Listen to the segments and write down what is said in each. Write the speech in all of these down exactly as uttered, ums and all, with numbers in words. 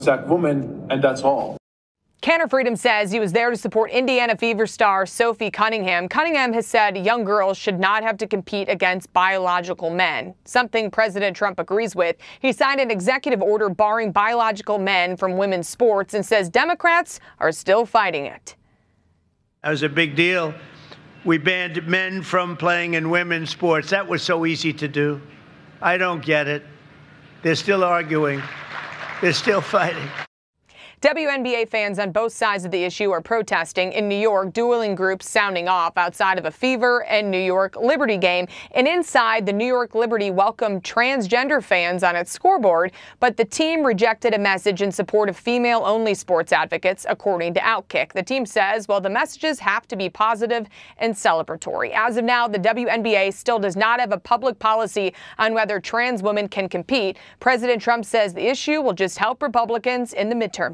Exact woman, and that's all. Canner Freedom says he was there to support Indiana Fever star Sophie Cunningham. Cunningham has said young girls should not have to compete against biological men, something President Trump agrees with. He signed an executive order barring biological men from women's sports and says Democrats are still fighting it. That was a big deal. We banned men from playing in women's sports. That was so easy to do. I don't get it. They're still arguing. They're still fighting. W N B A fans on both sides of the issue are protesting in New York, dueling groups sounding off outside of a Fever and New York Liberty game. And inside, the New York Liberty welcomed transgender fans on its scoreboard, but the team rejected a message in support of female-only sports advocates, according to Outkick. The team says, well, the messages have to be positive and celebratory. As of now, the W N B A still does not have a public policy on whether trans women can compete. President Trump says the issue will just help Republicans in the midterms.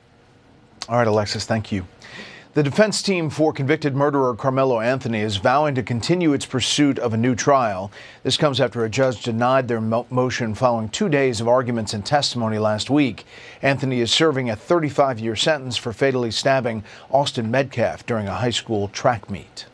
All right, Alexis, thank you. The defense team for convicted murderer Carmelo Anthony is vowing to continue its pursuit of a new trial. This comes after a judge denied their mo motion following two days of arguments and testimony last week. Anthony is serving a thirty-five year sentence for fatally stabbing Austin Metcalf during a high school track meet.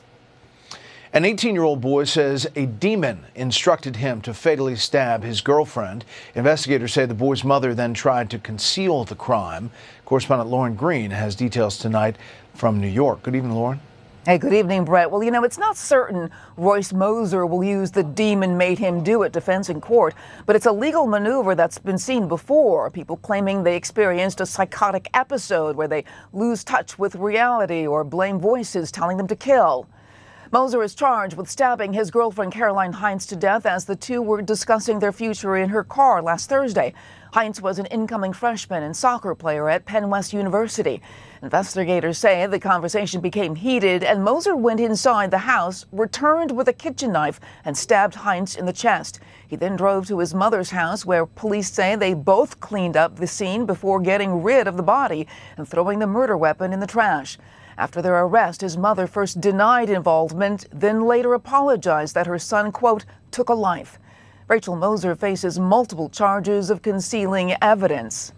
An eighteen year old boy says a demon instructed him to fatally stab his girlfriend. Investigators say the boy's mother then tried to conceal the crime. Correspondent Lauren Green has details tonight from New York. Good evening, Lauren. Hey, good evening, Brett. Well, you know, it's not certain Royce Moser will use the demon made him do it defense in court, but it's a legal maneuver that's been seen before. People claiming they experienced a psychotic episode where they lose touch with reality or blame voices telling them to kill. Moser is charged with stabbing his girlfriend Caroline Heinz to death as the two were discussing their future in her car last Thursday. Heinz was an incoming freshman and soccer player at Penn West University. Investigators say the conversation became heated and Moser went inside the house, returned with a kitchen knife, and stabbed Heinz in the chest. He then drove to his mother's house, where police say they both cleaned up the scene before getting rid of the body and throwing the murder weapon in the trash. After their arrest, his mother first denied involvement, then later apologized that her son, quote, took a life. Rachel Moser faces multiple charges of concealing evidence.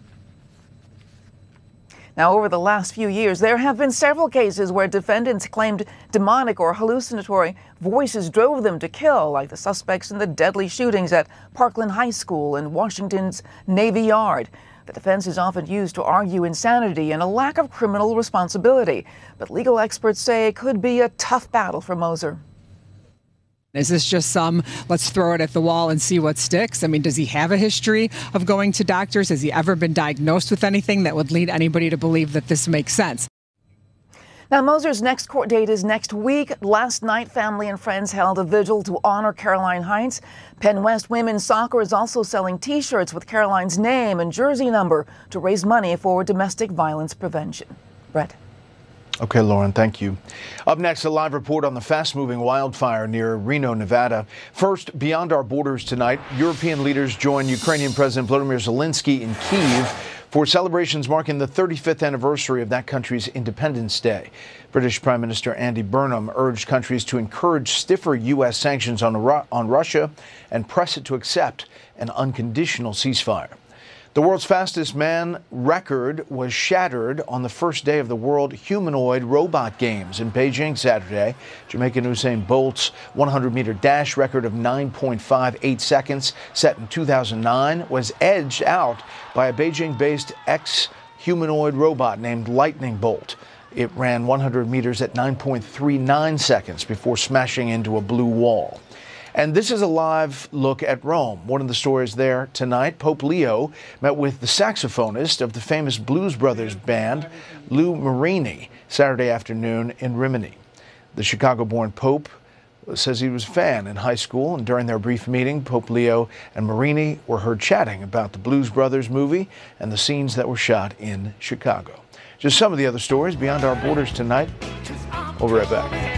Now, over the last few years, there have been several cases where defendants claimed demonic or hallucinatory voices drove them to kill, like the suspects in the deadly shootings at Parkland High School and Washington's Navy Yard. The defense is often used to argue insanity and a lack of criminal responsibility, but legal experts say it could be a tough battle for Moser. Is this just some, let's throw it at the wall and see what sticks? I mean, does he have a history of going to doctors? Has he ever been diagnosed with anything that would lead anybody to believe that this makes sense? Now, Moser's next court date is next week. Last night, family and friends held a vigil to honor Caroline Heinz. Penn West Women's Soccer is also selling T-shirts with Caroline's name and jersey number to raise money for domestic violence prevention. Brett. Okay, Lauren, thank you. Up next, a live report on the fast-moving wildfire near Reno, Nevada. First, beyond our borders tonight, European leaders join Ukrainian President Volodymyr Zelensky in Kyiv for celebrations marking the thirty-fifth anniversary of that country's Independence Day. British Prime Minister Andy Burnham urged countries to encourage stiffer U S sanctions on, on Russia and press it to accept an unconditional ceasefire. The world's fastest man record was shattered on the first day of the World Humanoid Robot Games in Beijing Saturday. Jamaican Usain Bolt's one hundred meter dash record of nine point five eight seconds, set in two thousand nine, was edged out by a Beijing-based ex-humanoid robot named Lightning Bolt. It ran one hundred meters at nine point three nine seconds before smashing into a blue wall. And this is a live look at Rome. One of the stories there tonight, Pope Leo met with the saxophonist of the famous Blues Brothers band, Lou Marini, Saturday afternoon in Rimini. The Chicago-born Pope says he was a fan in high school, and during their brief meeting, Pope Leo and Marini were heard chatting about the Blues Brothers movie and the scenes that were shot in Chicago. Just some of the other stories beyond our borders tonight. We'll be right back.